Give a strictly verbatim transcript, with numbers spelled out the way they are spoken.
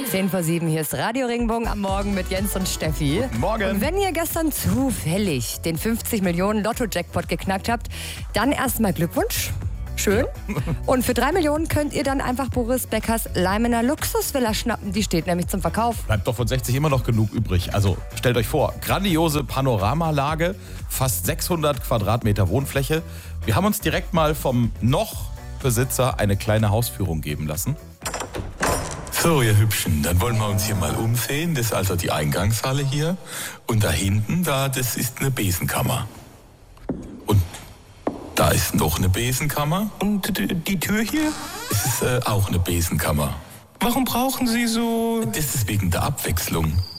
zehn vor sieben, hier ist Radio Regenbogen am Morgen mit Jens und Steffi. Morgen. Und wenn ihr gestern zufällig den fünfzig Millionen Lotto-Jackpot geknackt habt, dann erstmal Glückwunsch. Schön. Und für drei Millionen könnt ihr dann einfach Boris Beckers Leimener Luxusvilla schnappen. Die steht nämlich zum Verkauf. Bleibt doch von sechzig immer noch genug übrig. Also stellt euch vor, grandiose Panoramalage, fast sechshundert Quadratmeter Wohnfläche. Wir haben uns direkt mal vom Noch-Besitzer eine kleine Hausführung geben lassen. So, ihr Hübschen, dann wollen wir uns hier mal umsehen. Das ist also die Eingangshalle hier. Und da hinten, da, das ist eine Besenkammer. Und da ist noch eine Besenkammer. Und die Tür hier? Das ist äh, auch eine Besenkammer. Warum brauchen Sie so... Das ist wegen der Abwechslung.